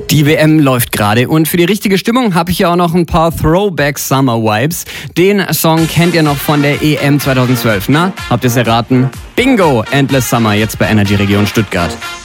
Die WM läuft gerade und für die richtige Stimmung habe ich ja auch noch ein paar Throwback Summer Vibes. Den Song kennt ihr noch von der EM 2012, na? Habt ihr es erraten? Bingo! Endless Summer jetzt bei Energy Region Stuttgart.